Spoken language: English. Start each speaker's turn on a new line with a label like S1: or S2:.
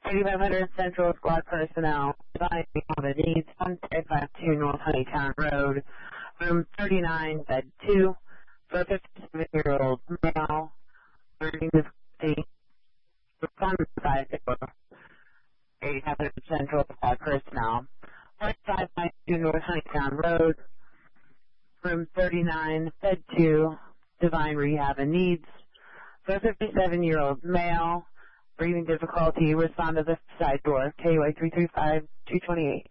S1: 3500 Central Squad personnel, providing all the needs, 1552 North Honeytown Road, room 39, bed 2, for a 57-year-old male, learning difficulty, respond to 3500 Central Squad personnel, 1552 North Honeytown Road, room 39, bed 2, Divine Rehab and Needs, for a 57-year-old male, breathing difficulty, respond to the side door, KUA 335-228.